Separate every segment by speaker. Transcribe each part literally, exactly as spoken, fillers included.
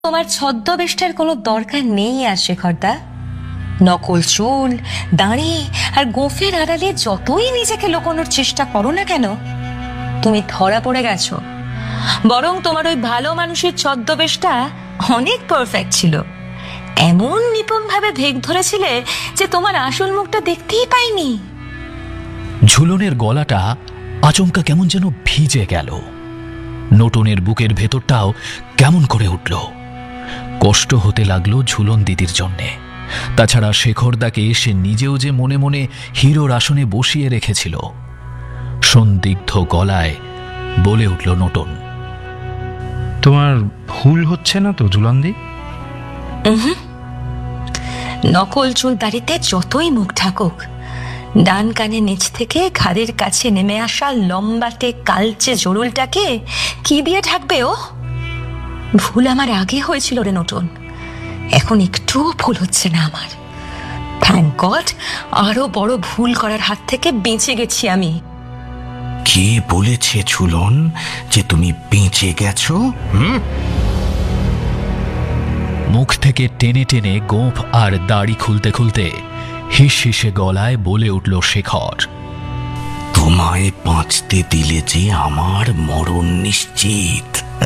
Speaker 1: তোমার ছদ্মবেশটার কোনো দরকার নেই আর শেখরদা। নকল চুল, দাঁড়ি আর গোঁফের আড়ালে যতই নিজেকে লুকোনোর চেষ্টা করো না কেন, তুমি ধরা পড়ে গেছো। বরং তোমার ওই ভালো মানুষের ছদ্মবেশটা অনেক পারফেক্ট ছিল। এমন নিপুণ ভাবে ভেগ ধরেছিলে যে তোমার আসল মুখটা দেখতেই পাইনি।
Speaker 2: ঝুলনের গলাটা আচমকা কেমন যেন ভিজে গেল। নটনের বুকের ভেতরটাও কেমন করে উঠল। কষ্ট হতে লাগলো ঝুলন দিদির জন্যে। তাছাড়া শেখরদাকে সে নিজেও যে মনে মনে হিরোর আসনে বসিয়ে রেখেছিল। সন্দিগ্ধ গলায় বলে উঠল নটন,
Speaker 3: তোমার ভুল হচ্ছে না তো ঝুলনদি?
Speaker 1: নকল চুল দাড়িতে যতই মুখ ঢাকুক, ডান কানে নিচ থেকে ঘাড়ের কাছে নেমে আসা লম্বাটে কালচে জরুলটাকে কি দিয়ে ঢাকবে ও? ভুল আমার আগে হয়েছিল রে নটন, এখন একটুও ভুল হচ্ছে না আমার। থ্যাংক গড, আরো বড় ভুল করার হাত থেকে বেঁচে গেছি আমি।
Speaker 4: কে বলেছে ঝুলন যে তুমি বেঁচে গেছো? হুম
Speaker 2: মুখ থেকে টেনে টেনে গোঁফ আর দাড়ি খুলতে খুলতে হিস হিসে গলায় বলে উঠল শেখর,
Speaker 4: তোমায় বাঁচতে দিলে যে আমার মরণ নিশ্চিত।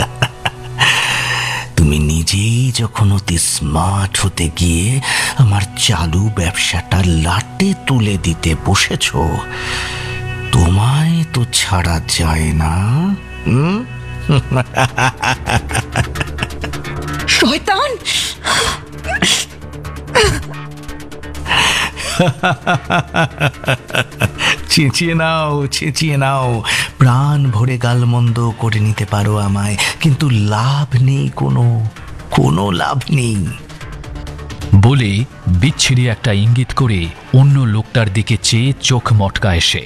Speaker 4: তুমি নিজেই যখন অতি স্মার্ট হতে গিয়ে আমার চালু ব্যবসাটা লাটে তুলে দিতে বসেছ, তোমায় তো ছাড়া যায় না। হুম
Speaker 1: শয়তান!
Speaker 4: চেঁচিয়ে নাও, চেঁচিয়ে নাও, প্রাণ ভরে গালমন্দ করে নিতে পারো আমায়, কিন্তু লাভ নেই, কোনো কোনো লাভ নেই।
Speaker 2: বলে বিচ্ছিরি একটা ইঙ্গিত করে অন্য লোকটার দিকে চেয়ে চোখ মটকায় সে।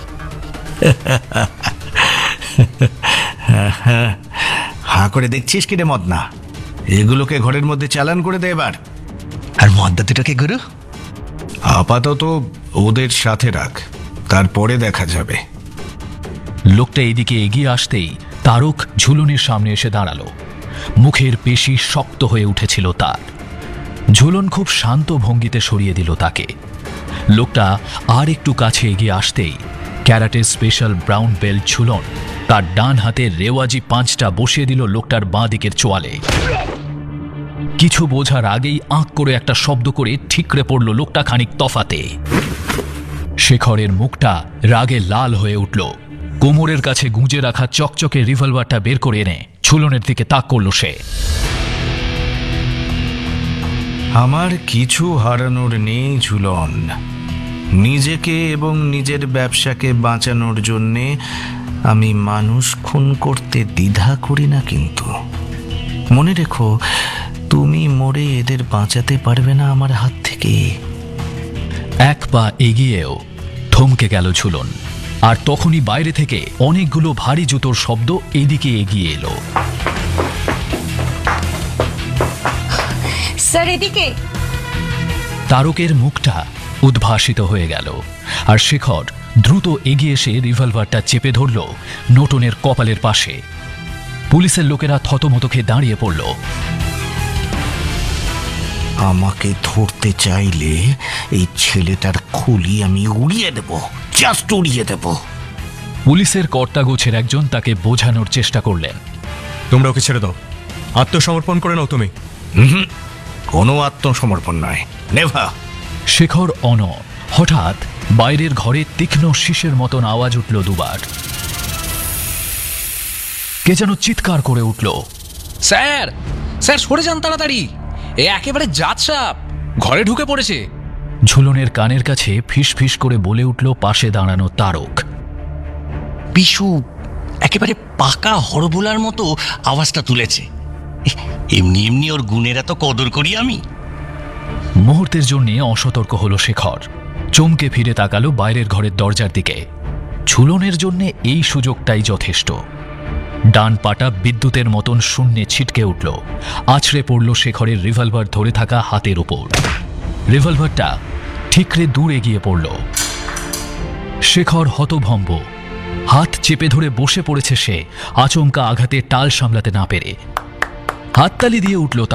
Speaker 4: হাঁ করে দেখছিস কি রে মদনা? এগুলোকে ঘরের মধ্যে চালান করে দে এবার। আর মদ্দাতিটাকে গুরু আপাতত ওদের সাথে রাখ, তারপরে দেখা যাবে।
Speaker 2: লোকটা এদিকে এগিয়ে আসতেই তারক ঝুলনের সামনে এসে দাঁড়ালো। মুখের পেশি শক্ত হয়ে উঠেছিল তার। ঝুলন খুব শান্ত ভঙ্গিতে সরিয়ে দিল তাকে। লোকটা আর একটু কাছে এগিয়ে আসতেই karate special brown belt Jhulan তার ডান হাতের রেওয়াজি পাঁচটা বসিয়ে দিল লোকটার বাঁ দিকের চোয়ালে। কিছু বোঝার আগেই আঁক করে একটা শব্দ করে ঠিকরে পড়ল লোকটা খানিক তফাতে। শেখরের মুখটা রাগে লাল হয়ে উঠল। কোমরের কাছে গুঁজে রাখা চকচকে রিভলভারটা বের করে এনে ঝুলনের দিকে তাক করল সে।
Speaker 4: আমার কিছু হারানোর নেই ঝুলন। নিজেকে এবং নিজের ব্যবসাকে বাঁচানোর জন্যে আমি মানুষ খুন করতে দ্বিধা করি না, কিন্তু মনে রেখো, তুমি মরে এদের বাঁচাতে পারবে না আমার হাত থেকে।
Speaker 2: এক পা এগিয়েও থমকে গেল ঝুলন। আর তখনই বাইরে থেকে অনেকগুলো ভারী জুতোর শব্দ এদিকে এগিয়ে এলো।
Speaker 1: স্যার এদিকে।
Speaker 2: তারকের মুখটা উদ্ভাসিত হয়ে গেল, আর শেখর দ্রুত এগিয়ে এসে রিভলভারটা চেপে ধরল নটনের কপালের পাশে। পুলিশের লোকেরা থতমত খেয়ে দাঁড়িয়ে পড়ল।
Speaker 4: আমাকে ধরতে চাইলে এই ছেলেটার খুলি আমি উড়িয়ে দেব, জাস্ট উড়িয়ে দেব।
Speaker 2: পুলিশের কর্তাগোছের একজন তাকে বোঝানোর চেষ্টা করলেন,
Speaker 5: তোমরা ওকে ছেড়ে দাও, আত্মসমর্পণ করে নাও তুমি।
Speaker 4: কোনো আত্মসমর্পণ নয়, নেভার।
Speaker 2: শেখর অন। হঠাৎ বাইরের ঘরে তীক্ষ্ণ শীষের মতন আওয়াজ উঠল দুবার। কে যেন চিৎকার করে উঠল,
Speaker 6: স্যার স্যার সরে যান তাড়াতাড়ি, এ একেবারে জাত সাপ ঘরে ঢুকে পড়েছে।
Speaker 2: ঝুলনের কানের কাছে ফিস ফিস করে বলে উঠল পাশে দাঁড়ানো তারক।
Speaker 7: পিসু একেবারে পাকা হরবোলার মতো আওয়াজটা তুলেছে। এমনি এমনি ওর গুণের এত কদর করি আমি।
Speaker 2: মুহূর্তের জন্য অসতর্ক হলো শেখর। চমকে ফিরে তাকালো বাইরের ঘরের দরজার দিকে। ঝুলনের জন্য এই সুযোগটাই যথেষ্ট। ডান পাটা বিদ্যুতের মতন শূন্যে ছিটকে উঠল। আছড়ে পড়ল শেখরের রিভলভার ধরে থাকা হাতের ওপর। রিভলভারটা ঠিকরে দূর এগিয়ে পড়ল। শেখর হতভম্ব। হাত চেপে ধরে বসে পড়েছে সে, আচমকা আঘাতে টাল সামলাতে না পেরে। হাততালি দিয়ে উঠল